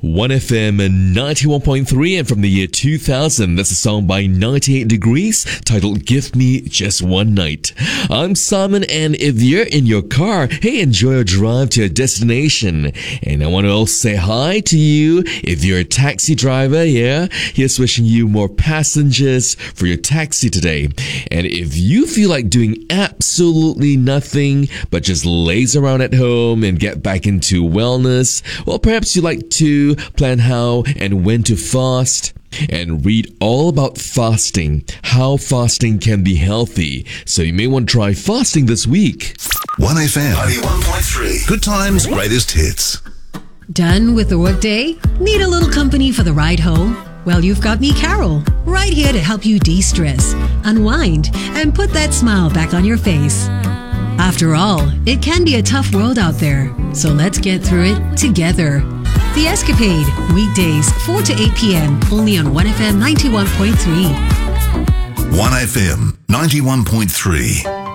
1FM and 91.3, and from the year 2000, that's a song by 98 Degrees titled Give Me Just One Night. I'm Simon, and if you're in your car, hey, enjoy your drive to your destination. And I want to also say hi to you if you're a taxi driver, yeah? Here's wishing you more passengers for your taxi today. And if you feel like doing absolutely nothing but just laze around at home and get back into wellness, well, perhaps you like to plan how and when to fast and read all about fasting, how fasting can be healthy. So you may want to try fasting this week. 1FM 91.3. Good times, greatest hits. Done with the workday? Need a little company for the ride home? Well, you've got me, Carol, right here to help you de-stress, unwind, and put that smile back on your face. After all, it can be a tough world out there, so let's get through it together. The Escapade, weekdays 4 to 8 p.m. only on 1FM 91.3. 1FM 91.3.